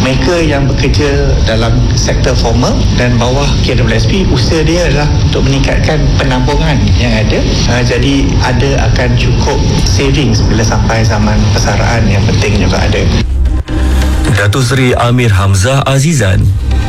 mereka yang bekerja dalam sektor formal dan bawah KWSP, usaha dia adalah untuk meningkatkan penampungan yang ada. Jadi ada akan cukup savings bila sampai zaman persaraan yang penting juga ada. Datuk Seri Amir Hamzah Azizan.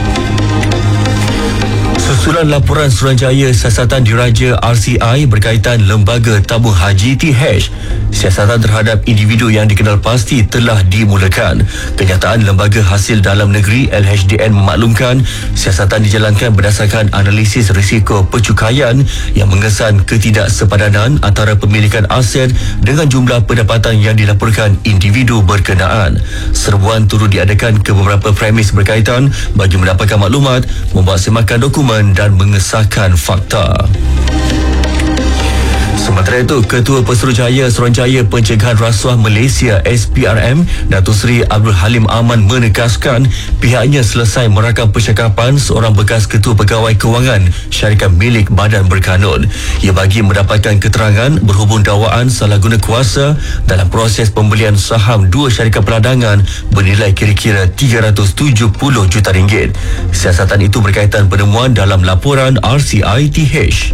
Susulan laporan Suruhanjaya Siasatan Diraja RCI berkaitan Lembaga Tabung Haji TH, siasatan terhadap individu yang dikenal pasti telah dimulakan. Kenyataan Lembaga Hasil Dalam Negeri LHDN memaklumkan siasatan dijalankan berdasarkan analisis risiko percukaian yang mengesan ketidaksepadanan antara pemilikan aset dengan jumlah pendapatan yang dilaporkan individu berkenaan. Serbuan turut diadakan ke beberapa premis berkaitan bagi mendapatkan maklumat, membuat semakan dokumen dan mengesahkan fakta. Sementara itu, Ketua Pesuruhjaya Suruhanjaya Pencegahan Rasuah Malaysia SPRM, Datuk Seri Abdul Halim Aman menegaskan pihaknya selesai merakam percakapan seorang bekas Ketua Pegawai Kewangan syarikat milik Badan Berkanun. Ia bagi mendapatkan keterangan berhubung dakwaan salah guna kuasa dalam proses pembelian saham dua syarikat peladangan bernilai kira-kira RM370 juta. Siasatan itu berkaitan penemuan dalam laporan RCI TH.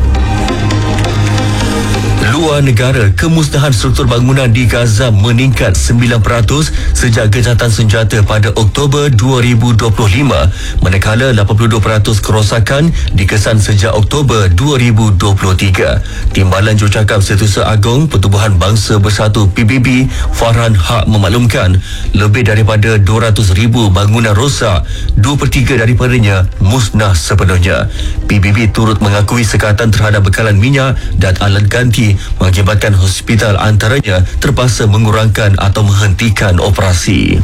Luar negara, kemusnahan struktur bangunan di Gaza meningkat 9% sejak gencatan senjata pada Oktober 2025, manakala 82% kerosakan dikesan sejak Oktober 2023. Timbalan Jurucakap Setiausaha Agong Pertubuhan Bangsa Bersatu PBB Farhan Haq memaklumkan lebih daripada 200,000 bangunan rosak, 2/3 daripadanya musnah sepenuhnya. PBB turut mengakui sekatan terhadap bekalan minyak dan alat ganti mengakibatkan hospital antaranya terpaksa mengurangkan atau menghentikan operasi.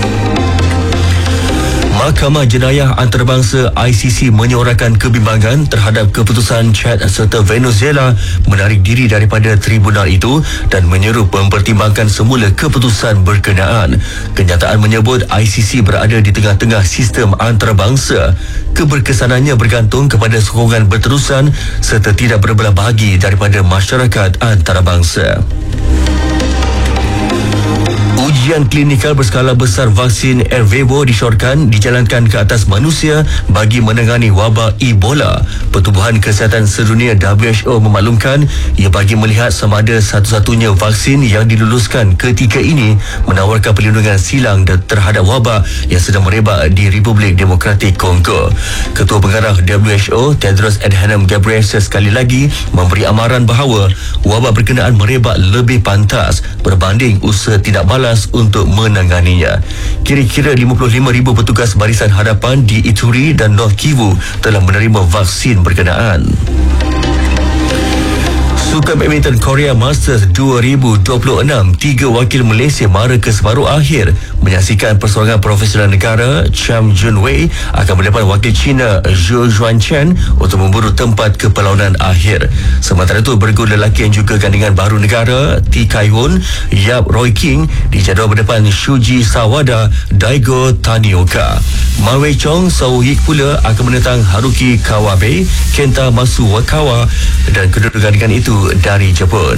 Mahkamah Jenayah Antarabangsa ICC menyuarakan kebimbangan terhadap keputusan Chad serta Venezuela menarik diri daripada tribunal itu dan menyeru mempertimbangkan semula keputusan berkenaan. Kenyataan menyebut ICC berada di tengah-tengah sistem antarabangsa. Keberkesanannya bergantung kepada sokongan berterusan serta tidak berbelah bahagi daripada masyarakat antarabangsa. Ujian klinikal berskala besar vaksin Ervebo disyorkan dijalankan ke atas manusia bagi menangani wabak Ebola. Pertubuhan Kesihatan Sedunia WHO memaklumkan ia bagi melihat sama ada satu-satunya vaksin yang diluluskan ketika ini menawarkan perlindungan silang terhadap wabak yang sedang merebak di Republik Demokratik Kongo. Ketua Pengarah WHO Tedros Adhanom Ghebreyesus sekali lagi memberi amaran bahawa wabak berkenaan merebak lebih pantas berbanding usaha tidak balas untuk menanganinya. Kira-kira 55,000 petugas barisan hadapan di Ituri dan North Kivu telah menerima vaksin berkenaan. Sukan Badminton Korea Masters 2026, 3 wakil Malaysia mara ke separuh akhir. Menyaksikan persoalangan profesional negara, Cham Jun Wei akan berdepan wakil China Zhou Juanchen untuk memburu tempat ke perlawanan akhir. Sementara itu, bergu lelaki yang juga gandingan baru negara T. Kai Hun Yap Roy King dijadual berdepan Shuji Sawada Daigo Tanioka. Ma Wei Chong Sau Yik pula akan menentang Haruki Kawabe Kenta Masuwakawa dan kedua gandingan itu dari Jepun.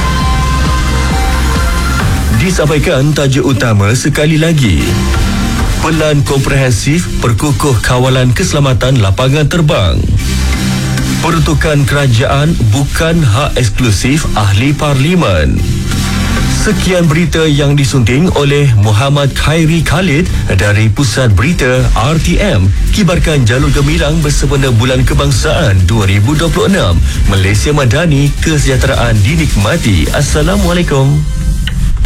Disampaikan tajuk utama sekali lagi. Pelan komprehensif perkukuh kawalan keselamatan lapangan terbang. Peruntukan kerajaan bukan hak eksklusif ahli parlimen. Sekian berita yang disunting oleh Muhammad Khairi Khalid dari Pusat Berita RTM. Kibarkan jalur gemilang bersempena Bulan Kebangsaan 2026. Malaysia Madani, kesejahteraan dinikmati. Assalamualaikum.